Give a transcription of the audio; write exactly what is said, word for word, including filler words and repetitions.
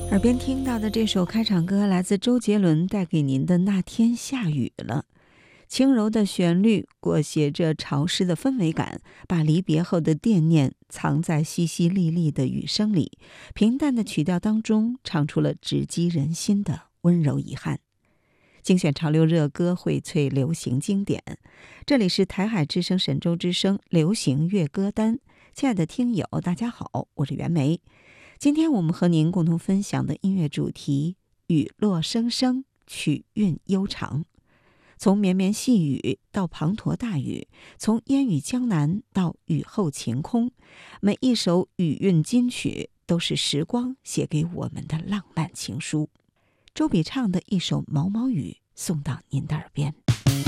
耳边听到的这首开场歌来自周杰伦带给您的《那天下雨了》，轻柔的旋律裹挟着潮湿的氛围感，把离别后的惦念藏在淅淅沥沥的雨声里，平淡的曲调当中唱出了直击人心的温柔遗憾。精选潮流热歌，荟萃流行经典，这里是台海之声神州之声流行乐歌单。亲爱的听友大家好，我是袁梅。今天我们和您共同分享的音乐主题，雨落声声，曲韵悠长。从绵绵细雨到滂沱大雨，从烟雨江南到雨后晴空，每一首雨韵金曲都是时光写给我们的浪漫情书。周笔畅的一首《毛毛雨》送到您的耳边。